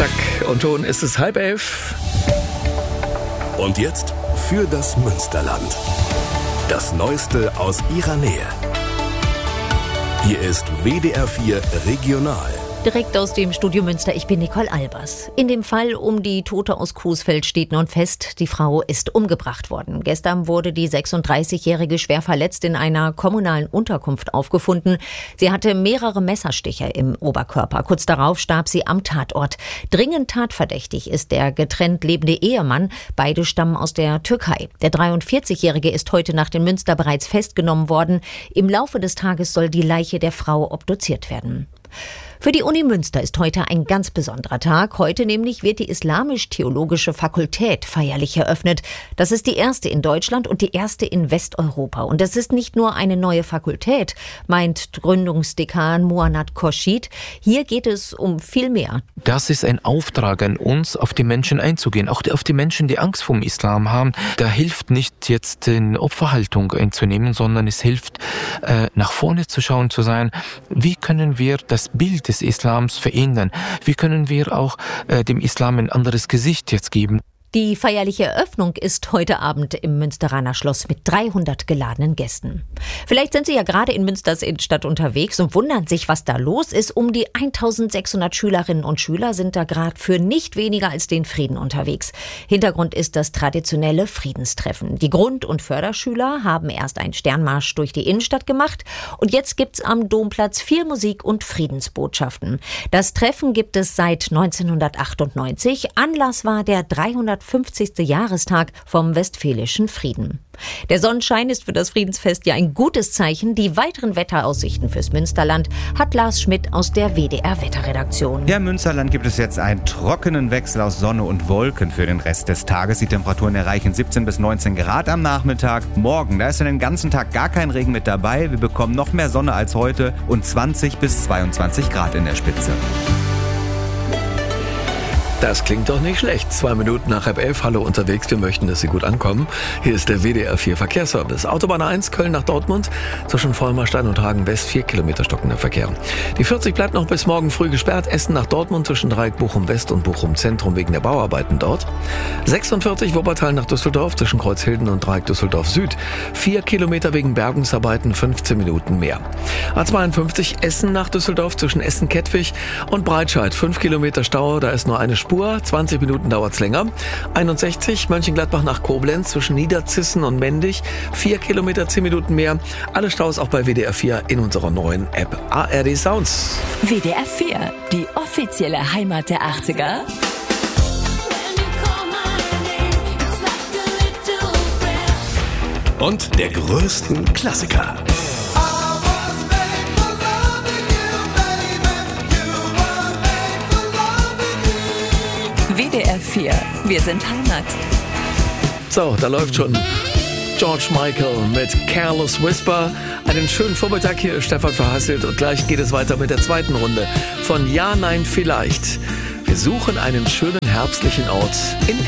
Zack, und schon ist es 10:30. Und jetzt für das Münsterland. Das Neueste aus ihrer Nähe. Hier ist WDR 4 Regional. Direkt aus dem Studio Münster, ich bin Nicole Albers. In dem Fall um die Tote aus Coesfeld steht nun fest, die Frau ist umgebracht worden. Gestern wurde die 36-Jährige schwer verletzt in einer kommunalen Unterkunft aufgefunden. Sie hatte mehrere Messerstiche im Oberkörper. Kurz darauf starb sie am Tatort. Dringend tatverdächtig ist der getrennt lebende Ehemann. Beide stammen aus der Türkei. Der 43-Jährige ist heute Nacht in Münster bereits festgenommen worden. Im Laufe des Tages soll die Leiche der Frau obduziert werden. Für die Uni Münster ist heute ein ganz besonderer Tag. Heute nämlich wird die Islamisch-Theologische Fakultät feierlich eröffnet. Das ist die erste in Deutschland und die erste in Westeuropa. Und das ist nicht nur eine neue Fakultät, meint Gründungsdekan Muannat Khorshid. Hier geht es um viel mehr. Das ist ein Auftrag an uns, auf die Menschen einzugehen. Auch auf die Menschen, die Angst vor dem Islam haben. Da hilft nicht jetzt in Opferhaltung einzunehmen, sondern es hilft, nach vorne zu schauen, zu sein, wie können wir das Bild des Islams verändern? Wie können wir auch dem Islam ein anderes Gesicht jetzt geben? Die feierliche Eröffnung ist heute Abend im Münsteraner Schloss mit 300 geladenen Gästen. Vielleicht sind Sie ja gerade in Münsters Innenstadt unterwegs und wundern sich, was da los ist. Um die 1600 Schülerinnen und Schüler sind da gerade für nicht weniger als den Frieden unterwegs. Hintergrund ist das traditionelle Friedenstreffen. Die Grund- und Förderschüler haben erst einen Sternmarsch durch die Innenstadt gemacht und jetzt gibt's am Domplatz viel Musik und Friedensbotschaften. Das Treffen gibt es seit 1998. Anlass war der 350. Jahrestag vom Westfälischen Frieden. Der Sonnenschein ist für das Friedensfest ja ein gutes Zeichen. Die weiteren Wetteraussichten fürs Münsterland hat Lars Schmidt aus der WDR-Wetterredaktion. Ja, im Münsterland gibt es jetzt einen trockenen Wechsel aus Sonne und Wolken für den Rest des Tages. Die Temperaturen erreichen 17 bis 19 Grad am Nachmittag. Morgen, da ist dann den ganzen Tag gar kein Regen mit dabei. Wir bekommen noch mehr Sonne als heute und 20 bis 22 Grad in der Spitze. Das klingt doch nicht schlecht. 2 Minuten nach 10:30. Hallo unterwegs. Wir möchten, dass Sie gut ankommen. Hier ist der WDR 4 Verkehrsservice. Autobahn 1 Köln nach Dortmund. Zwischen Vollmerstein und Hagen West 4 Kilometer stockender Verkehr. Die 40 bleibt noch bis morgen früh gesperrt. Essen nach Dortmund zwischen Dreieck Bochum West und Bochum Zentrum wegen der Bauarbeiten dort. 46 Wuppertal nach Düsseldorf zwischen Kreuzhilden und Dreieck Düsseldorf Süd. 4 Kilometer wegen Bergungsarbeiten, 15 Minuten mehr. A52 Essen nach Düsseldorf zwischen Essen-Kettwig und Breitscheid. 5 Kilometer Stau, da ist nur eine Spur. 20 Minuten dauert's länger. 61 Mönchengladbach nach Koblenz zwischen Niederzissen und Mendig. 4 Kilometer, 10 Minuten mehr. Alle Staus auch bei WDR 4 in unserer neuen App ARD Sounds. WDR 4, die offizielle Heimat der 80er. Und der größten Klassiker. WDR 4, wir sind Heimat. So, da läuft schon George Michael mit Careless Whisper. Einen schönen Vormittag, hier ist Stefan Verhasselt und gleich geht es weiter mit der zweiten Runde von Ja, Nein, Vielleicht. Wir suchen einen schönen herbstlichen Ort in